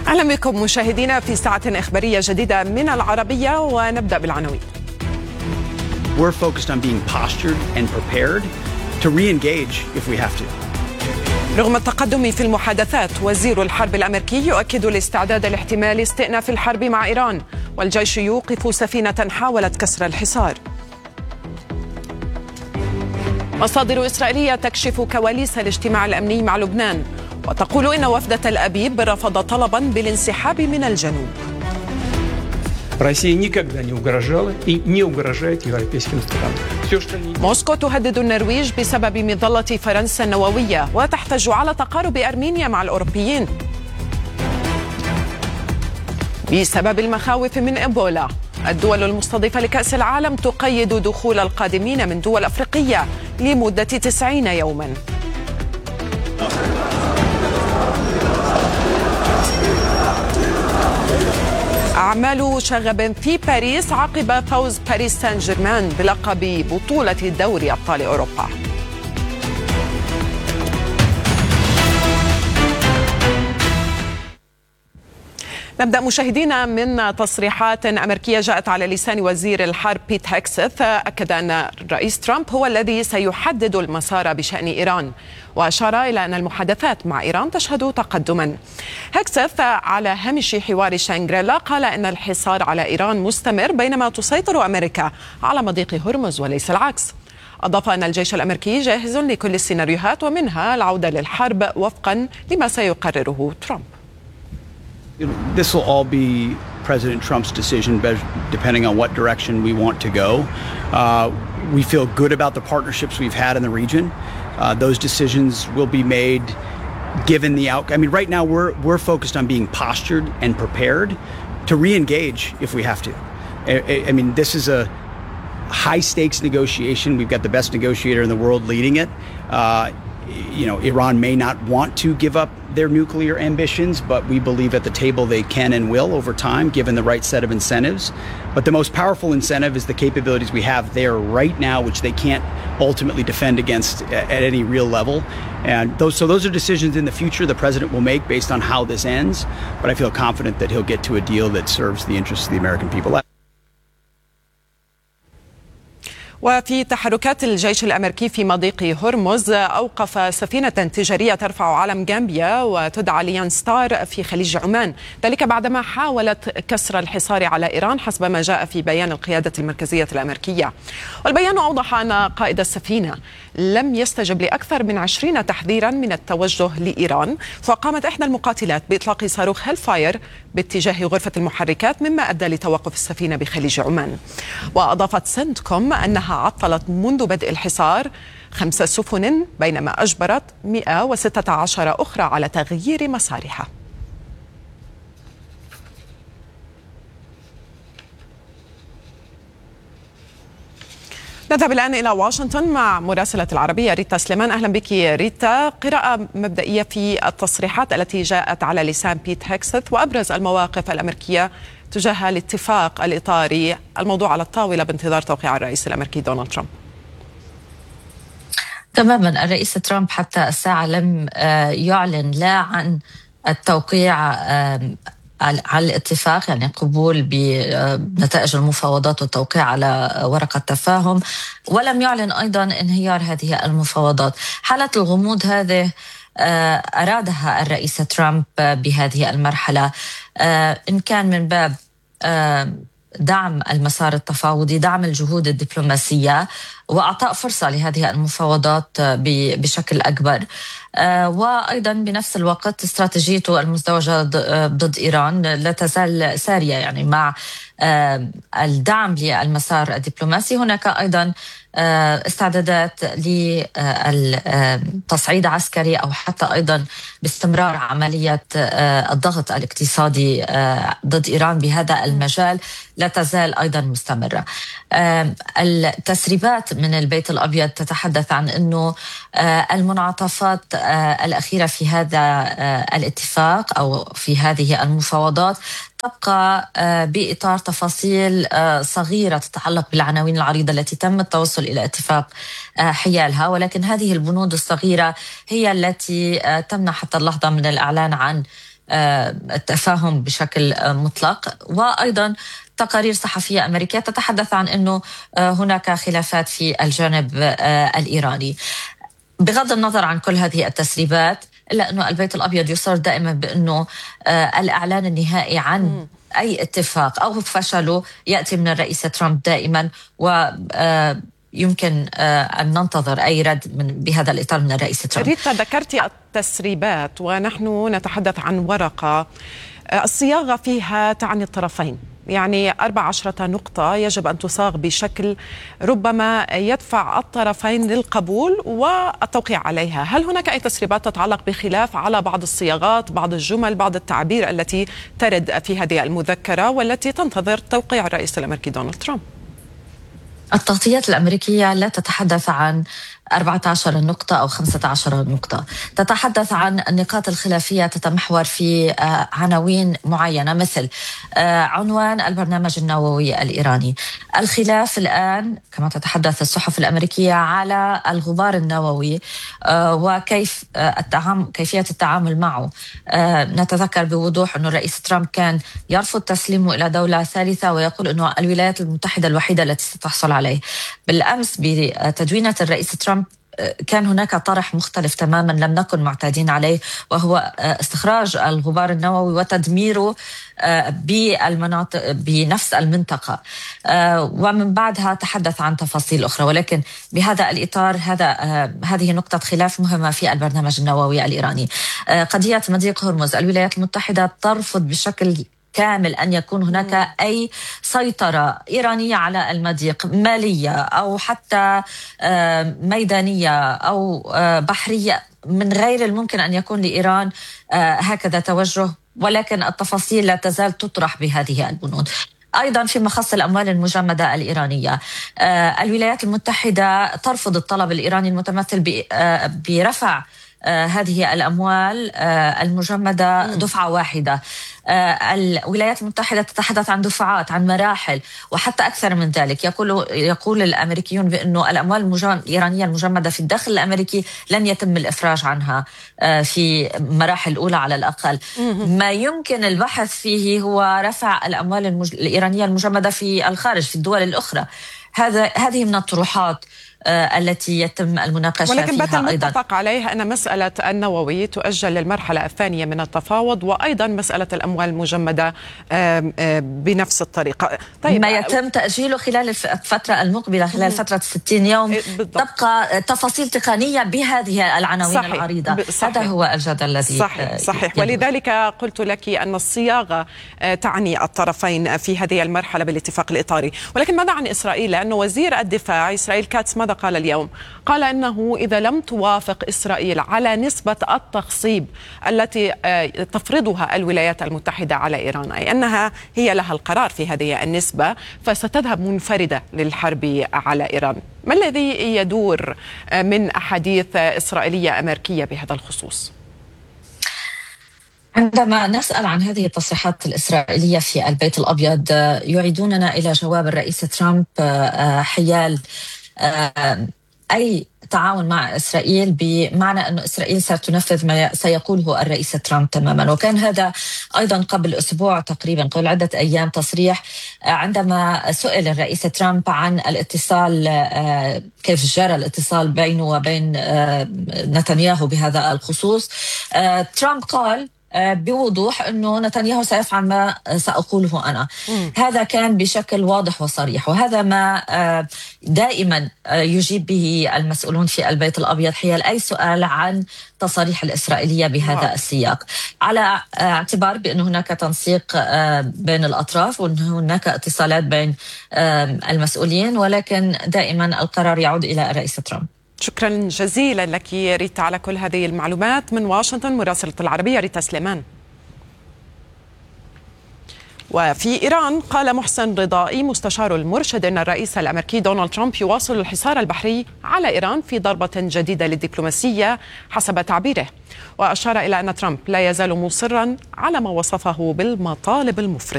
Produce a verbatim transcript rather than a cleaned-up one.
أهلا بكم مشاهدينا في ساعة إخبارية جديدة من العربية، ونبدأ بالعناوين. We're focused on being postured and prepared to re-engage if we have to. رغم التقدم في المحادثات، وزير الحرب الأمريكي يؤكد الاستعداد لاحتمال استئناف الحرب مع إيران، والجيش يوقف سفينة حاولت كسر الحصار. مصادر إسرائيلية تكشف كواليس الاجتماع الأمني مع لبنان، وتقول إن وفد تل أبيب رفض طلبا بالانسحاب من الجنوب. موسكو تهدد النرويج بسبب مظلة فرنسا النووية، وتحتج على تقارب أرمينيا مع الأوروبيين بسبب المخاوف من إيبولا. الدول المستضيفة لكأس العالم تقيد دخول القادمين من دول أفريقية لمدة تسعين يوما. أعمال شغب في باريس عقب فوز باريس سان جيرمان بلقب بطولة دوري أبطال أوروبا. نبدأ مشاهدينا من تصريحات أمريكية جاءت على لسان وزير الحرب بيت هيكسث. أكد أن الرئيس ترامب هو الذي سيحدد المسار بشأن إيران، وأشار إلى أن المحادثات مع إيران تشهد تقدما. هيكسث على هامش حوار شانغريلا قال أن الحصار على إيران مستمر بينما تسيطر أمريكا على مضيق هرمز وليس العكس. أضاف أن الجيش الأمريكي جاهز لكل السيناريوهات ومنها العودة للحرب وفقا لما سيقرره ترامب. This will all be President Trump's decision depending on what direction we want to go. Uh, we feel good about the partnerships we've had in the region. Uh, those decisions will be made given the outcome. I mean, right now we're we're focused on being postured and prepared to re-engage if we have to. I, I mean, this is a high-stakes negotiation. We've got the best negotiator in the world leading it. Uh, You know, Iran may not want to give up their nuclear ambitions, but we believe at the table they can and will over time, given the right set of incentives. But the most powerful incentive is the capabilities we have there right now, which they can't ultimately defend against at any real level. And those, so those are decisions in the future the president will make based on how this ends. But I feel confident that he'll get to a deal that serves the interests of the American people. وفي تحركات الجيش الأمريكي في مضيق هرمز، أوقف سفينة تجارية ترفع علم غامبيا وتدعى ليان ستار في خليج عمان، ذلك بعدما حاولت كسر الحصار على إيران حسب ما جاء في بيان القيادة المركزية الأمريكية. والبيان أوضح أن قائد السفينة لم يستجب لأكثر من عشرين تحذيرا من التوجه لإيران، فقامت إحدى المقاتلات بإطلاق صاروخ هيل فاير باتجاه غرفة المحركات مما أدى لتوقف السفينة بخليج عمان. وأضافت سنتكوم أنها عطلت منذ بدء الحصار خمس سفن بينما أجبرت مئة وستة عشر أخرى على تغيير مسارها. نذهب الآن إلى واشنطن مع مراسلة العربية ريتا سليمان. أهلا بك ريتا. قراءة مبدئية في التصريحات التي جاءت على لسان بيت هيكسث وأبرز المواقف الأمريكية تجاه الاتفاق الإطاري الموضوع على الطاولة بانتظار توقيع الرئيس الأمريكي دونالد ترامب. تماما، الرئيس ترامب حتى الساعة لم يعلن لا عن التوقيع على الاتفاق، يعني قبول بنتائج المفاوضات والتوقيع على ورقة تفاهم، ولم يعلن أيضا انهيار هذه المفاوضات. حالة الغموض هذه أرادها الرئيس ترامب بهذه المرحلة، إن كان من باب دعم المسار التفاوضي، دعم الجهود الدبلوماسية، وأعطاء فرصة لهذه المفاوضات بشكل أكبر، وأيضا بنفس الوقت استراتيجيته المزدوجة ضد إيران لا تزال سارية، يعني مع الدعم للمسار الدبلوماسي هناك أيضا استعدادات لتصعيد عسكري أو حتى أيضا باستمرار عملية الضغط الاقتصادي ضد إيران بهذا المجال لا تزال أيضا مستمرة. التسريبات من البيت الأبيض تتحدث عن أنه المنعطفات الأخيرة في هذا الاتفاق أو في هذه المفاوضات تبقى بإطار تفاصيل صغيرة تتعلق بالعناوين العريضة التي تم التوصل إلى اتفاق حيالها، ولكن هذه البنود الصغيرة هي التي تمنع حتى اللحظة من الإعلان عن التفاهم بشكل مطلق. وأيضا تقارير صحفية أمريكية تتحدث عن أنه هناك خلافات في الجانب الإيراني. بغض النظر عن كل هذه التسريبات، إلا أنه البيت الأبيض يصر دائما بأنه الإعلان النهائي عن أي اتفاق أو فشله يأتي من الرئيس ترامب دائما، ويمكن أن ننتظر أي رد من بهذا الإطار من الرئيس ترامب. ريتا، ذكرت التسريبات ونحن نتحدث عن ورقة الصياغة فيها تعني الطرفين، يعني أربع عشرة نقطة يجب أن تصاغ بشكل ربما يدفع الطرفين للقبول والتوقيع عليها. هل هناك أي تسريبات تتعلق بخلاف على بعض الصياغات، بعض الجمل، بعض التعبير التي ترد في هذه المذكرة والتي تنتظر توقيع الرئيس الأمريكي دونالد ترامب؟ التغطيات الأمريكية لا تتحدث عن أربعة عشر نقطة أو خمسة عشر نقطة، تتحدث عن النقاط الخلافية تتمحور في عناوين معينة، مثل عنوان البرنامج النووي الإيراني. الخلاف الآن كما تتحدث الصحف الأمريكية على الغبار النووي وكيف التعامل كيفية التعامل معه. نتذكر بوضوح أن الرئيس ترامب كان يرفض تسليمه إلى دولة ثالثة ويقول أنه الولايات المتحدة الوحيدة التي ستحصل عليه. بالأمس بتدوينة الرئيس ترامب كان هناك طرح مختلف تماما لم نكن معتادين عليه، وهو استخراج الغبار النووي وتدميره بالمناطق بنفس المنطقة، ومن بعدها تحدث عن تفاصيل أخرى. ولكن بهذا الإطار هذا هذه نقطة خلاف مهمة في البرنامج النووي الإيراني. قضية مضيق هرمز، الولايات المتحدة ترفض بشكل كامل أن يكون هناك أي سيطرة إيرانية على المضيق، مالية أو حتى ميدانية أو بحرية. من غير الممكن أن يكون لإيران هكذا توجه، ولكن التفاصيل لا تزال تطرح بهذه البنود. أيضا فيما يخص الأموال المجمدة الإيرانية، الولايات المتحدة ترفض الطلب الإيراني المتمثل برفع هذه الأموال المجمدة دفعة واحدة. الولايات المتحدة تتحدث عن دفعات، عن مراحل، وحتى أكثر من ذلك. يقول يقول الأمريكيون بأنه الأموال الإيرانية المجمدة في الداخل الأمريكي لن يتم الإفراج عنها في مراحل أولى على الأقل. ما يمكن البحث فيه هو رفع الأموال المج... الإيرانية المجمدة في الخارج في الدول الأخرى. هذا هذه من الطروحات التي يتم المناقشة ولكن فيها. بات المتفق عليه أن مسألة النووي تؤجل للمرحلة الثانية من التفاوض، وأيضا مسألة الأموال المجمدة بنفس الطريقة. طيب ما يتم تأجيله خلال الفترة المقبلة، خلال فترة ستين يوم بالضبط. تبقى تفاصيل تقنية بهذه العناوين صحيح. العريضة صحيح. هذا هو الجدل الذي صحيح, صحيح. ولذلك قلت لك أن الصياغة تعني الطرفين في هذه المرحلة بالاتفاق الإطاري. ولكن ماذا عن إسرائيل؟ لأنه وزير الدفاع إسرائيل كاتس ماذا قال اليوم؟ قال أنه إذا لم توافق إسرائيل على نسبة التخصيب التي تفرضها الولايات المتحدة على إيران، أي أنها هي لها القرار في هذه النسبة، فستذهب منفردة للحرب على إيران. ما الذي يدور من أحاديث إسرائيلية أمريكية بهذا الخصوص؟ عندما نسأل عن هذه التصريحات الإسرائيلية في البيت الأبيض يعيدوننا إلى جواب الرئيس ترامب حيال أي تعاون مع إسرائيل، بمعنى أن إسرائيل ستنفذ ما سيقوله الرئيس ترامب تماما. وكان هذا أيضا قبل أسبوع تقريبا، قبل عدة أيام، تصريح عندما سئل الرئيس ترامب عن الاتصال، كيف جرى الاتصال بينه وبين نتنياهو بهذا الخصوص. ترامب قال بوضوح أنه نتنياهو سيفعل ما سأقوله أنا. م. هذا كان بشكل واضح وصريح، وهذا ما دائما يجيب به المسؤولون في البيت الأبيض حيال أي سؤال عن تصاريح الإسرائيلية بهذا م. السياق، على اعتبار بأن هناك تنسيق بين الأطراف وأن هناك اتصالات بين المسؤولين، ولكن دائما القرار يعود إلى الرئيس ترامب. شكرا جزيلا لك ريتا على كل هذه المعلومات من واشنطن، مراسلة العربية ريتا سليمان. وفي إيران قال محسن رضائي مستشار المرشد أن الرئيس الأمريكي دونالد ترامب يواصل الحصار البحري على إيران في ضربة جديدة للدبلوماسية حسب تعبيره، وأشار إلى أن ترامب لا يزال مصرا على ما وصفه بالمطالب المفرطة.